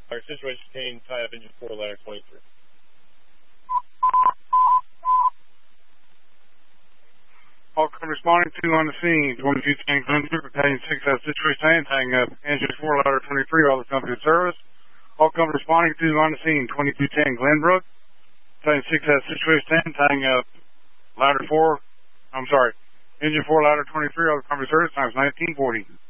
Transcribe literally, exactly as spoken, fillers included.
Our situation contained tie up engine four, ladder twenty-three. All come responding to on the scene, twenty-two ten Glenbrook, Battalion six has situation tying up engine four, ladder twenty-three, all the company in service. All come responding to on the scene, twenty-two ten Glenbrook, Battalion six has situation tying up ladder four, I'm sorry, engine four, ladder twenty-three, all the company in service, times nineteen forty.